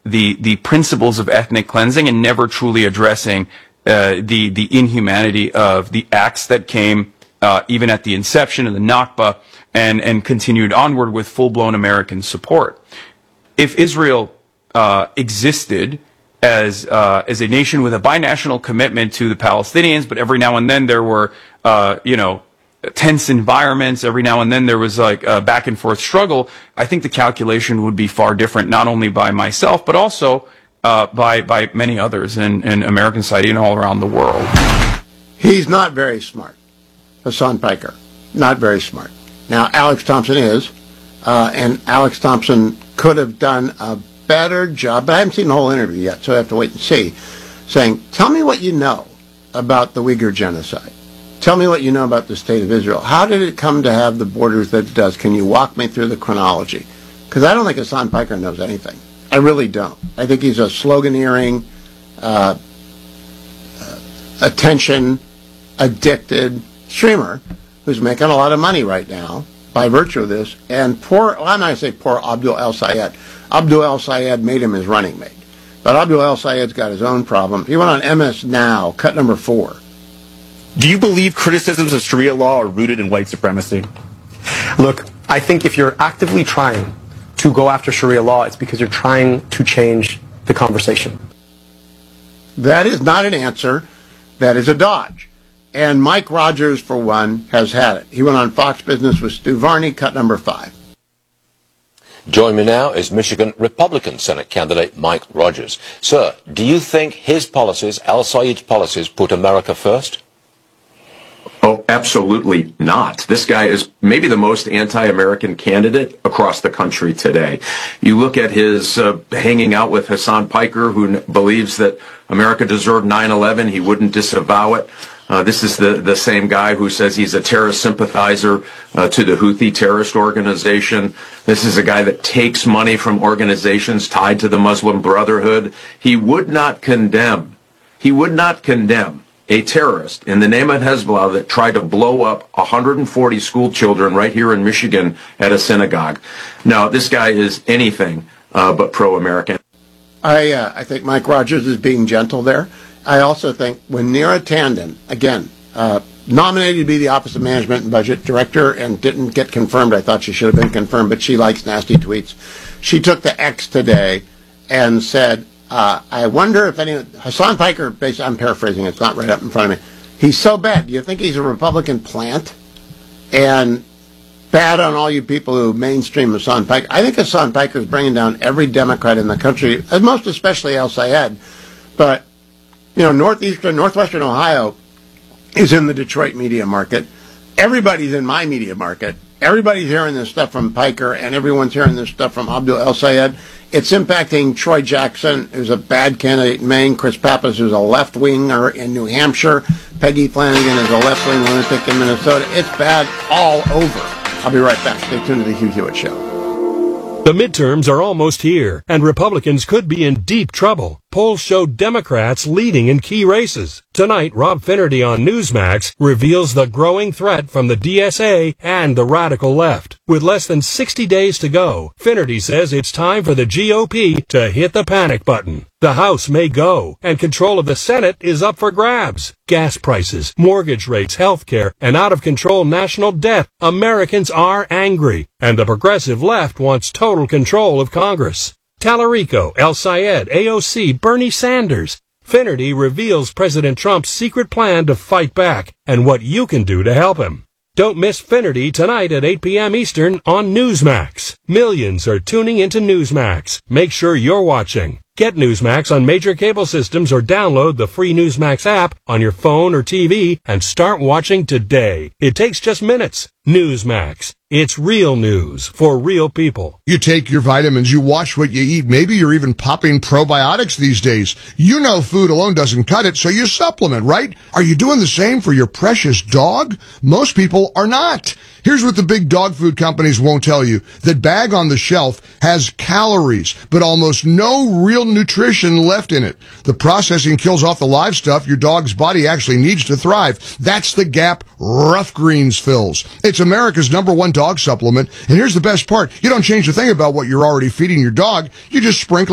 the principles of ethnic cleansing and never truly addressing the inhumanity of the acts that came even at the inception of the Nakba and continued onward with full-blown American support. If Israel existed as a nation with a binational commitment to the Palestinians, but every now and then there were tense environments, every now and then there was like a back and forth struggle, I think the calculation would be far different, not only by myself, but also by many others in American society and all around the world. He's not very smart, Hasan Piker. Not very smart. Now, Alex Thompson is, and Alex Thompson could have done a better job, but I haven't seen the whole interview yet, so I have to wait and see, saying, tell me what you know about the Uyghur genocide. Tell me what you know about the State of Israel. How did it come to have the borders that it does? Can you walk me through the chronology? Because I don't think Hasan Piker knows anything. I really don't. I think he's a sloganeering, attention-addicted streamer who's making a lot of money right now by virtue of this. And I'm not say poor Abdul El-Sayed. Abdul El-Sayed made him his running mate. But Abdul El-Sayed's got his own problem. He went on MS Now, cut number 4. Do you believe criticisms of Sharia law are rooted in white supremacy? Look, I think if you're actively trying to go after Sharia law, it's because you're trying to change the conversation. That is not an answer. That is a dodge. And Mike Rogers, for one, has had it. He went on Fox Business with Stu Varney, cut number 5. Join me now is Michigan Republican Senate candidate Mike Rogers. Sir, do you think his policies, El-Sayed's policies, put America first? Oh, absolutely not. This guy is maybe the most anti-American candidate across the country today. You look at his hanging out with Hasan Piker, who believes that America deserved 9/11. He wouldn't disavow it. This is the same guy who says he's a terrorist sympathizer to the Houthi terrorist organization. This is a guy that takes money from organizations tied to the Muslim Brotherhood. He would not condemn a terrorist in the name of Hezbollah that tried to blow up 140 school children right here in Michigan at a synagogue. Now, this guy is anything but pro-American. I think Mike Rogers is being gentle there. I also think when Neera Tanden, again, nominated to be the Office of Management and Budget Director and didn't get confirmed, I thought she should have been confirmed, but she likes nasty tweets. She took to X today and said, I wonder if anyone, Hasan Piker, I'm paraphrasing, it's not right up in front of me. He's so bad. Do you think he's a Republican plant? And bad on all you people who mainstream Hasan Piker. I think Hasan Piker is bringing down every Democrat in the country, most especially El-Sayed. But, northwestern Ohio is in the Detroit media market. Everybody's in my media market. Everybody's hearing this stuff from Piker, and everyone's hearing this stuff from Abdul El-Sayed. It's impacting Troy Jackson, who's a bad candidate in Maine, Chris Pappas, who's a left-winger in New Hampshire, Peggy Flanagan is a left-wing lunatic in Minnesota. It's bad all over. I'll be right back. Stay tuned to The Hugh Hewitt Show. The midterms are almost here, and Republicans could be in deep trouble. Polls show Democrats leading in key races. Tonight, Rob Finnerty on Newsmax reveals the growing threat from the DSA and the radical left. With less than 60 days to go, Finnerty says it's time for the GOP to hit the panic button. The House may go, and control of the Senate is up for grabs. Gas prices, mortgage rates, health care, and out-of-control national debt. Americans are angry, and the progressive left wants total control of Congress. Tallarico, El-Sayed, AOC, Bernie Sanders. Finnerty reveals President Trump's secret plan to fight back and what you can do to help him. Don't miss Finnerty tonight at 8 p.m. Eastern on Newsmax. Millions are tuning into Newsmax. Make sure you're watching. Get Newsmax on major cable systems or download the free Newsmax app on your phone or TV and start watching today. It takes just minutes. Newsmax. It's real news for real people. You take your vitamins, you watch what you eat. Maybe you're even popping probiotics these days. You know food alone doesn't cut it, so you supplement, right? Are you doing the same for your precious dog? Most people are not. Here's what the big dog food companies won't tell you. That bag on the shelf has calories, but almost no real nutrition left in it. The processing kills off the live stuff your dog's body actually needs to thrive. That's the gap Rough Greens fills. It's America's #1 dog supplement, and here's the best part. You don't change a thing about what you're already feeding your dog. You just sprinkle